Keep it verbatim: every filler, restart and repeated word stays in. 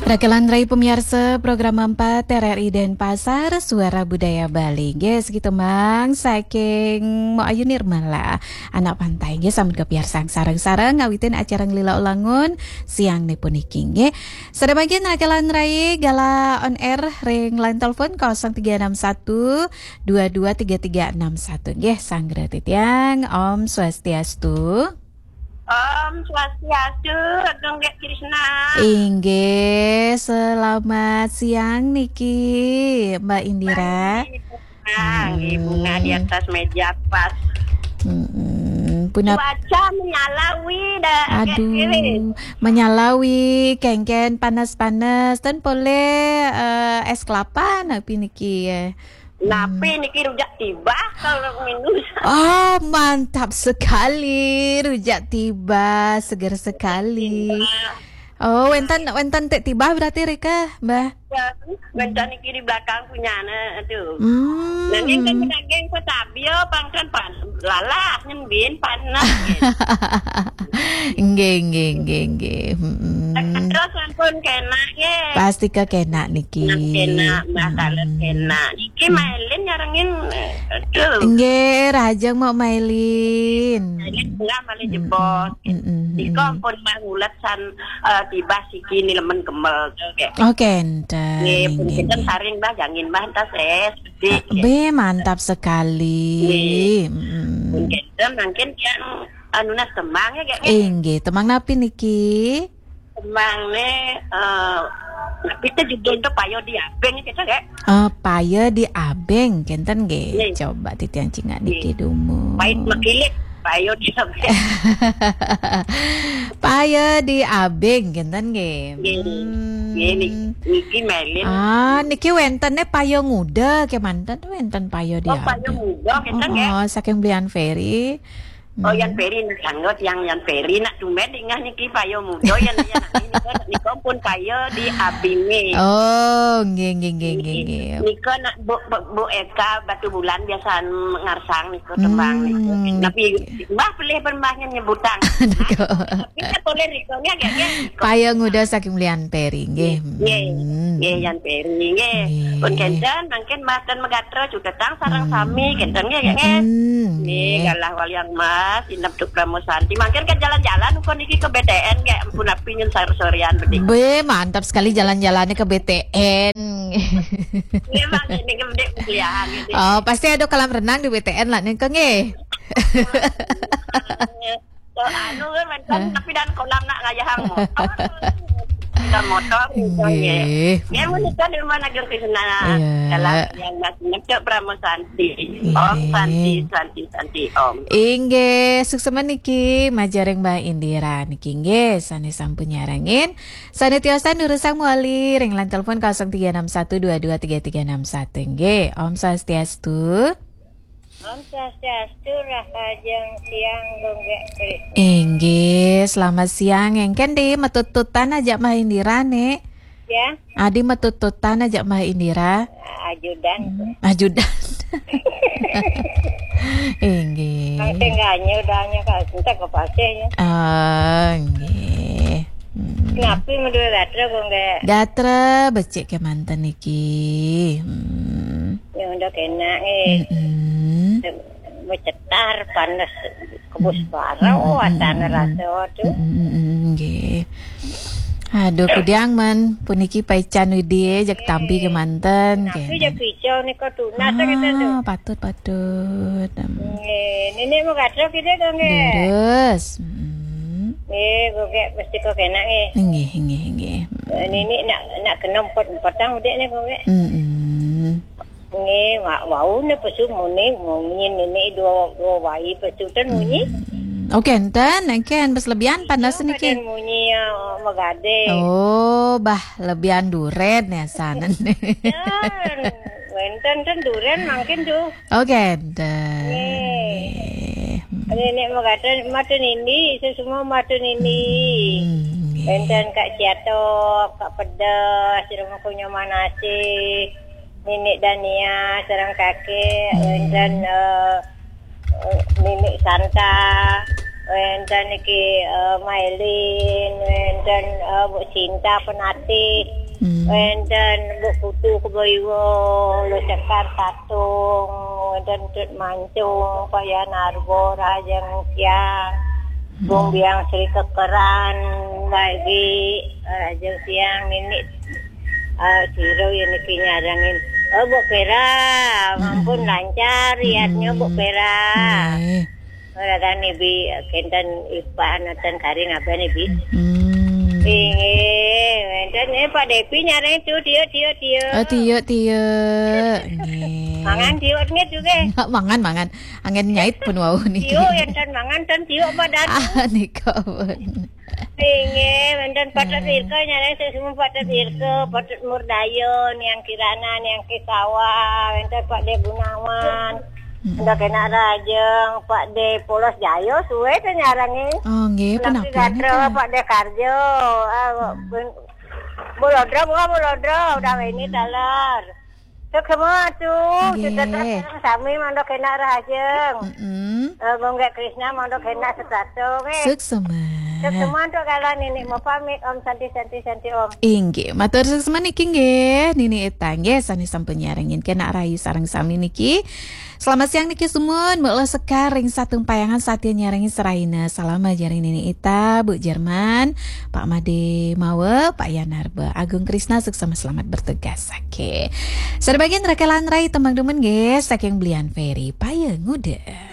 Rakalan Rai pemirsa program empat T R I Denpasar Suara Budaya Bali. Guys, gitu mang saking mau ayu nirmala anak pantai guys sambil kepiarsang sarang-sarang ngawitin acara ngelila ulangun siang nih puniki nggih. Sada bagian Rakalan Rai gala on air ring line telepon nol tiga enam satu dua dua tiga tiga enam satu nggih sanggra titiang Om Swastiastu. Om Swastiastu, Ageng Gek Krishna. Inggih, selamat siang Niki, Mbak Indira. Nah, hmm. bunga di atas meja pas. Hmm, punap. Cuaca menyalawi dah. Aduh, menyalawi, kengken panas-panas, dan boleh uh, es kelapa, napi Niki ya. Napi niki rujak tiba kalau minum. Oh, mantap sekali, rujak tiba, segar sekali. Oh, wentan wentan tek tiba berarti Rika, Mbah. Ya, wentan niki di belakang punya na aduh. Hmm. Nah, ini kan daging petabio pangkan pan lalah nyembin panas. Nggih, nggih, nggih, nggih. Terus sampun kena ye. Pasti ke kena niki. Kena, masalah kena. Niki mailin nyarengin aduh. Nggih, rajang mau mailin. Mailin enggak malah jebot. Niko pun mangulat san tiba siki ni lemen kemel kayak. Oke, ente. Nggih, pun kita saring bah jangin bah tas es gede. Be mantap sekali. Pun kita mungkin yang anu nas temang ya kayak. Nggih, temang napi niki? Temang ne eh kita juga itu payo di abeng kita kayak. Eh payo di abeng kenten nggih. Coba titian cinga niki dumu. Pahit mekilit. Payo di abeng. Payo di abeng kenten nggih. Nggih, niki melin. Ah, niki wentene payo nguda ke mantan wenten payo di abeng. Oh, payo nguda kenten nggih. Oh, saking belian ferry. Oh, yang Peri sanggot yang yang Peri nak tumet ingah niki payo mudo yang yang niko niko pun payo di abinge. Oh, nggih nggih nggih nggih. Niko nak bu, bu, bu Eka batu bulan biasaan ngarsang niko tembang niko. Tapi mbah pilih pembahnya nyebutan. Kita boleh niko nya nggih. Payo nguda saking belian Peri nggih. Nggih. Nggih yang Peri nggih. Pun kencan mungkin makan megatro juga tang sarang sami kencan nggih nggih. Nggih galah wal yang mah Inap Duk Pramosanti. Makin kan jalan-jalan kok niki ke B T N kayak ampun api nyun sayur-sayuran bedik. Be, mantap sekali jalan-jalannya ke B T N. Memang ini ke bedek kuliahan gitu. Oh, pasti ada kolam renang di B T N lah nih, nggih. So anu kan tapi dan kolam nak ngayahang motor. Dan motor nggih. Ya mun kan di mana Ageng Krishna. Dalam yang Inap Duk Pramosanti. Om Santi Santi Santi Om. Inggih, sukses niki majareng Mbak Indira niki nggih sane sampun nyarengin. Sane tiosan urusang muali ring lan telepon nol tiga enam satu dua dua tiga tiga enam satu nggih. Om Swastiastu. Om Swastiastu rahajeng siang Gonggek Krishna. Inggih, selamat siang. Engken di metututan aja Mbak Indira nek. Ya. Adi metututan aja Mbak Indira. Ajudan. Hmm. Ajudan. Inggih. Nanti enggaknya udahnya kan entah ke pasir ya. Ah, nggih. Kenapa medul gatra Gonggek? Gatra becik ke mantan iki. Hmm. Ya udah kena eh. Bercetar panas kebus barang oh atana rasa waduh. Nggih. Aduh kudiang men puniki paican widie jak tampi ke manten ke. Tapi jak picau ni ko tunas kita tu. Patut patut. Nggih, nenek mau gatra kita dong nge. Terus. Eh, Gonggek mesti kau kena eh. Nggih, nggih, nggih. Nenek nak nak kena empat-empatang udah ni Gonggek. Heeh. Nge mau ne pesu muni munyi nenek dua dua bayi pesu tan munyi. Oke, enten, enten bes lebihan panas niki. Munyi magade. Oh, bah lebihan duren ya sana. Enten tan duren mungkin tu. Oke, enten. Nenek magade mata nini, semua mata nini. Enten kak Ciatok, kak Pedas, rumah punya Manase. Nenek Dania, sarang kakek, dan uh, Nenek Santa, Wenten iki uh, Mailin, wenten uh, Bu Cinta Penati, hmm. wenten Bu Putu Keboiwo, Lu Sekar Tatung, wenten Tut Mancung, Paya Narbo, Rajang Siang, hmm. Bung Biang Sri Kekeran, bagi Rajang Siang ini uh, Siro yang ini nyarangin. Oh Bu Pera, mampun hmm. lancar, lihatnya Bu Pera. Hmm. Orang ni bi kendan ipan dan kari ngapain ni bi? Hmm. Ini, dan ni Pak Depi nyari tu dia dia dia. Oh dia dia. Mangan dia ni juga. Mangan mangan. Angin nyait pun wow ni. Dia yang dan mangan dan dia badan. Ah ni kawan. Ini, dan patut birka nyari semua patut birka, patut Murdayon yang Kirana yang Kisawa, dan Pak De Gunawan. Udah kena rajeng Pak De Polos Jayo suwe tu nyarangin. Oh nggih penapa ni Pak De Karjo. Bolodro bukan bolodro udah ini dalar. Tuk semua tu sudah terang sami mandok kena rajeng. Heeh. Bongga Krishna mandok kena setato nggih. Suksema. Suksema tu kalau nini mau pamit Om Santi Santi Santi Om. Inggih matur suksema niki nggih. Nini etang nggih sani sampun nyarengin kena rayu sareng sami niki. Selamat siang niki sumun, Mbak Lo Sekar ring satu payangan saatnya nyarengi seraina. Salam jaring Nini Ita, Bu Jerman, Pak Made Mawe, Pak Yanarba, Agung Krisna suksema selamat bertugas. Oke. Serbagian rekalan rai temang demen guys, saking belian Ferry, payeng udah.